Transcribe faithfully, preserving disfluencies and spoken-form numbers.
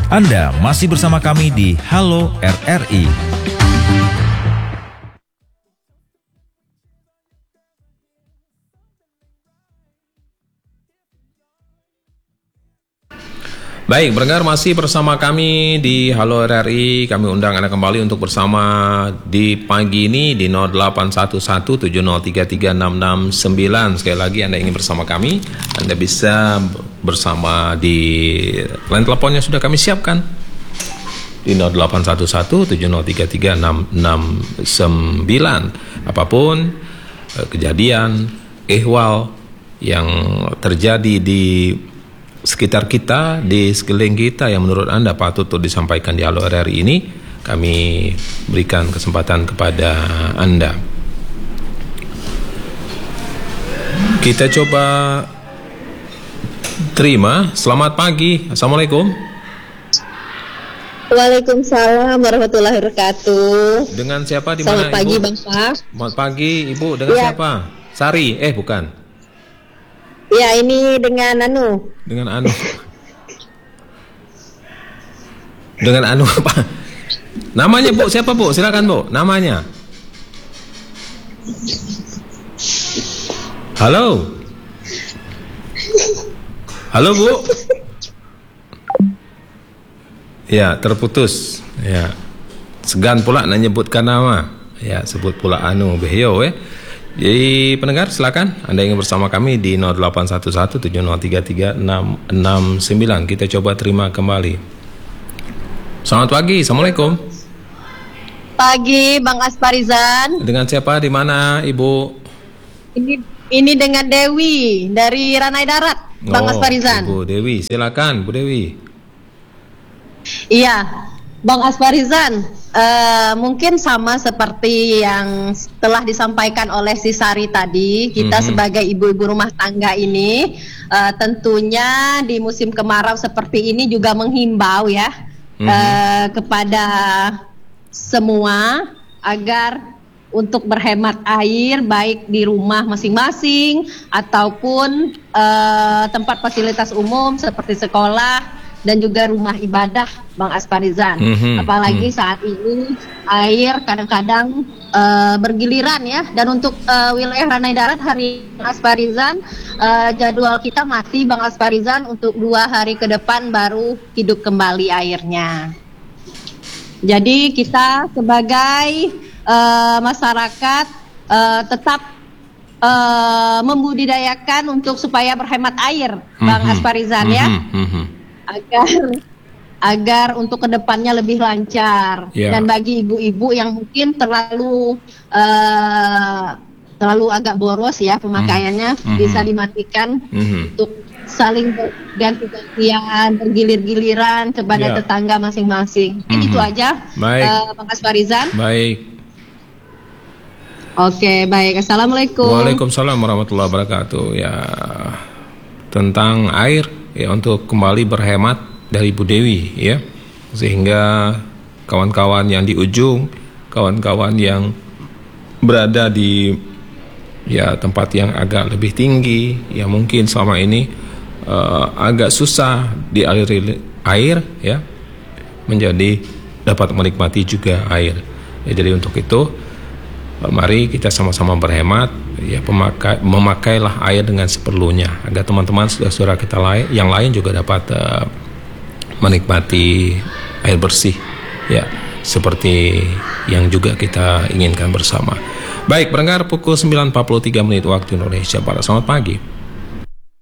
Anda masih bersama kami di Halo R R I. Baik, pendengar masih bersama kami di Halo R R I. Kami undang Anda kembali untuk bersama di pagi ini di nol delapan satu satu tujuh nol tiga tiga enam enam sembilan. Sekali lagi Anda ingin bersama kami, Anda bisa bersama di line teleponnya sudah kami siapkan di nol delapan satu satu tujuh nol tiga tiga enam enam sembilan. Apapun kejadian, ehwal yang terjadi di sekitar kita, di sekeliling kita yang menurut Anda patut untuk disampaikan di Halo R R I ini, kami berikan kesempatan kepada Anda. Kita coba terima. Selamat pagi. Assalamualaikum. Waalaikumsalam warahmatullahi wabarakatuh. Dengan siapa di mana? Selamat pagi, Ibu? Bang Fah. Selamat pagi, Ibu. Dengan ya. siapa? Sari? Eh, bukan. Ya, ini dengan Anu. Dengan Anu. Dengan Anu apa? Namanya, Bu, siapa, Bu? Silakan, Bu. Namanya. Halo. Halo, Bu. Ya, terputus. Ya. Segan pula nak nyebutkan nama. Ya, sebut pula Anu Behyo, eh. Jadi pendengar silakan Anda ingin bersama kami di nol delapan satu satu tujuh nol tiga tiga enam enam sembilan. Kita coba terima kembali. Selamat pagi. Assalamualaikum. Pagi, Bang Asparizan. Dengan siapa di mana, Ibu? Ini ini dengan Dewi dari Ranai Darat, Bang Oh, Asparizan. Ibu Dewi, silakan Bu Dewi. Iya, Bang Asparizan, uh, mungkin sama seperti yang telah disampaikan oleh si Sari tadi, kita mm-hmm. sebagai ibu-ibu rumah tangga ini uh, tentunya di musim kemarau seperti ini juga menghimbau ya mm-hmm. uh, kepada semua agar untuk berhemat air baik di rumah masing-masing ataupun uh, tempat fasilitas umum seperti sekolah dan juga rumah ibadah, Bang Asparizan. Mm-hmm. Apalagi mm. saat ini air kadang-kadang uh, bergiliran ya. Dan untuk uh, wilayah Ranai Darat hari Bang Asparizan, uh, jadwal kita mati, Bang Asparizan, untuk dua hari ke depan baru hidup kembali airnya. Jadi kita sebagai uh, masyarakat uh, tetap uh, membudidayakan untuk supaya berhemat air, Bang mm-hmm. Asparizan mm-hmm. ya. Mm-hmm. agar agar untuk kedepannya lebih lancar yeah. Dan bagi ibu-ibu yang mungkin terlalu uh, terlalu agak boros ya pemakaiannya mm-hmm. bisa dimatikan mm-hmm. untuk saling berganti-gantian bergilir-giliran kepada yeah. tetangga masing-masing. Mm-hmm. Itu aja, baik. Uh, Bang Asparizan. Baik. Oke, baik. Assalamualaikum. Waalaikumsalam warahmatullahi wabarakatuh. Ya, tentang air. Ya, untuk kembali berhemat dari Bu Dewi ya, sehingga kawan-kawan yang di ujung, kawan-kawan yang berada di ya tempat yang agak lebih tinggi, ya mungkin selama ini uh, agak susah dialiri air ya, menjadi dapat menikmati juga air. Ya, jadi untuk itu mari kita sama-sama berhemat ya, pemakai, memakailah air dengan seperlunya agar teman-teman saudara kita lain yang lain juga dapat uh, menikmati air bersih ya, seperti yang juga kita inginkan bersama. Baik, pendengar, pukul sembilan empat puluh tiga menit waktu Indonesia Barat. Selamat pagi.